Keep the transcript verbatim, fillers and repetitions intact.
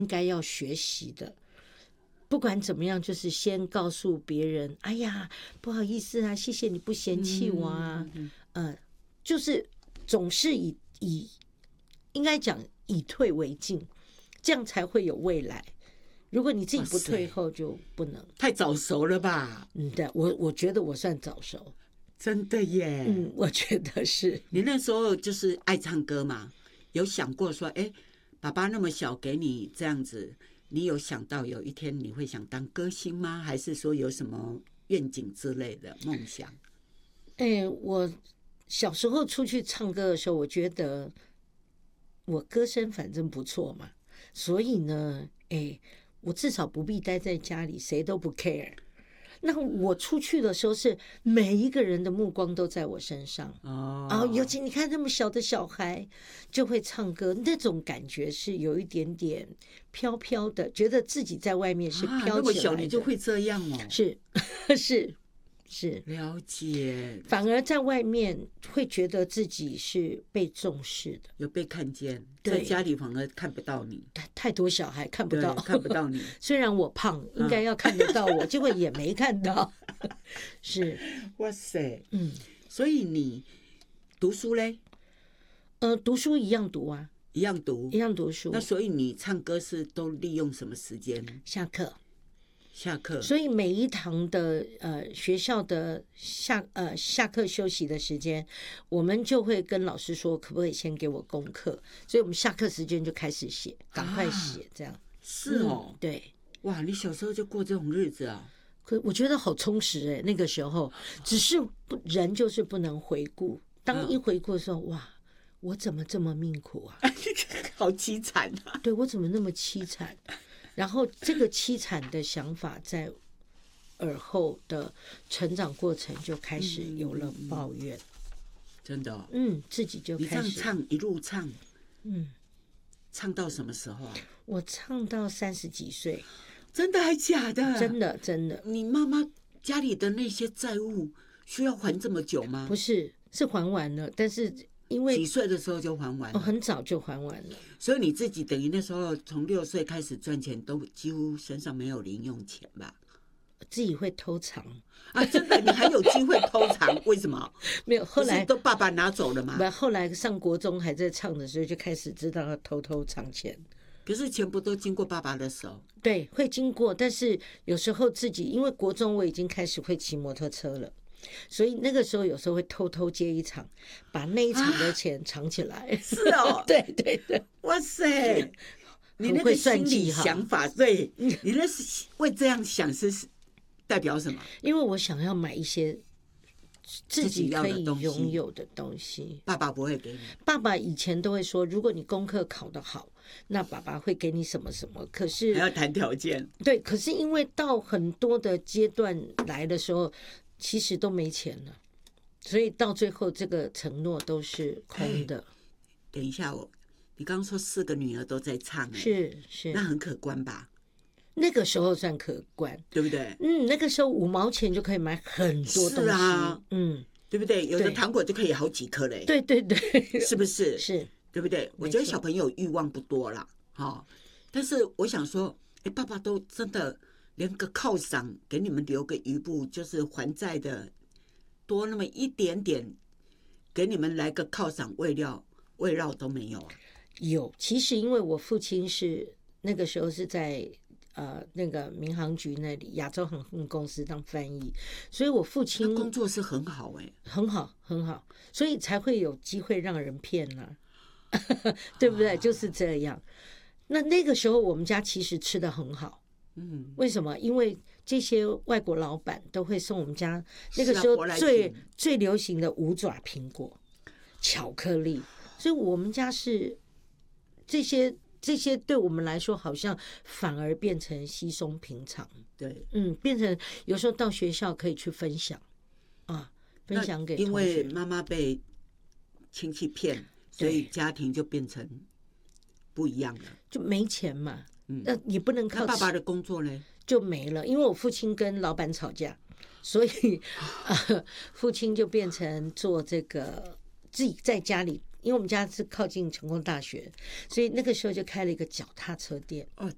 应该要学习的。不管怎么样，就是先告诉别人，哎呀，不好意思啊，谢谢你不嫌弃我啊，嗯，呃、就是总是以以应该讲以退为进，这样才会有未来。如果你自己不退后，就不能。 太早熟了吧？ 嗯，对，我我觉得我算早熟， 真的耶。 嗯，我觉得是。 你那时候就是爱唱歌嘛？有想过说，哎，爸爸那么小给你这样子，你有想到有一天你会想当歌星吗？还是说有什么愿景之类的梦想？ 哎，我小时候出去唱歌的时候，我觉得我歌声反正不错嘛，所以呢，哎。我至少不必待在家里，谁都不 care。那我出去的时候，是每一个人的目光都在我身上。 哦， 然后尤其你看那么小的小孩就会唱歌，那种感觉是有一点点飘飘的，觉得自己在外面是飘起来的。啊， 那么小你就会这样哦？ 是是。是了解， 反而在外面会觉得自己是被重视的， 有被看见，在家里反而看不到你。 太多小孩看不到， 看不到你。 虽然我胖，应该要看得到我，结果也没看到。是， 哇塞， 嗯， 所以你读书嘞？ 呃，读书一样读啊， 一样读， 一样读书。 那所以你唱歌是都利用什么时间？ 下课。 下课， 所以每一堂的呃学校的下呃下课休息的时间，我们就会跟老师说，可不可以先给我功课？所以我们下课时间就开始写，赶快写，这样、啊、 是哦、 嗯，对， 哇，你小时候就过这种日子啊？ 可我觉得好充实哎、欸，那个时候只是不人就是不能回顾，当一回顾的时候，哇，我怎么这么命苦啊？ 好凄惨啊！ 对，我怎么那么凄惨？然后这个凄惨的想法在耳后的成长过程就开始有了抱怨，嗯、 真的、哦， 嗯，自己就开始你这样唱一路唱， 嗯， 唱到什么时候啊？ 我唱到三十几岁， 真的还假的？ 真的真的。 你妈妈家里的那些债务需要还这么久吗？ 不是，是还完了，但是。因为几岁的时候就还完了、 哦，很早就还完了。 所以你自己等于那时候从六岁开始赚钱，都几乎身上没有零用钱吧？ 自己会偷藏啊！真的，你还有机会偷藏？为什么？ 没有，后来都爸爸拿走了嘛。 不，后来上国中还在唱的时候，就开始知道要偷偷藏钱。 可是全部都经过爸爸的手。 对，会经过，但是有时候自己因为国中我已经开始会骑摩托车了。所以那个时候有时候会偷偷接一场，把那一场的钱藏起来。啊、 是哦， 对对对， 哇塞，你那个心理想法，对，你那是会这样想是代表什么？ 因为我想要买一些自己可以拥有的东西。 爸爸不会给你。 爸爸以前都会说，如果你功课考得好，那爸爸会给你什么什么。可是还要谈条件。 对，可是因为到很多的阶段来的时候。其实都没钱了，所以到最后这个承诺都是空的。 等一下，我你刚刚说四个女儿都在唱， 是是， 那很可观吧？ 那个时候算可观， 对不对？ 嗯，那个时候五毛钱就可以买很多东西，是啊，嗯， 对不对？有的糖果就可以好几颗嘞， 对对对， 是不是？ 是， 对不对？我觉得小朋友欲望不多啦，哈，但是我想说，哎，爸爸都真的。连个犒赏给你们留个余部，就是还债的多那么一点点，给你们来个犒赏慰料慰劳都没有啊？ 有，其实因为我父亲是那个时候是在呃那个民航局那里亚洲航空公司当翻译，所以我父亲工作是很好哎、欸， 很好很好，所以才会有机会让人骗啦、啊，对不对？就是这样。那那个时候我们家其实吃得很好。嗯，为什么？因为这些外国老板都会送我们家那个时候最最流行的五爪苹果、巧克力，所以我们家是这些这些对我们来说好像反而变成稀松平常。 对， 嗯，变成有时候到学校可以去分享啊，分享给同学。 因为妈妈被亲戚骗，所以家庭就变成不一样了， 就没钱嘛。那也不能靠爸爸的工作呢就没了，因为我父亲跟老板吵架，所以、呃、父亲就变成做这个自己在家里，因为我们家是靠近成功大学，所以那个时候就开了一个脚踏车店。 哦，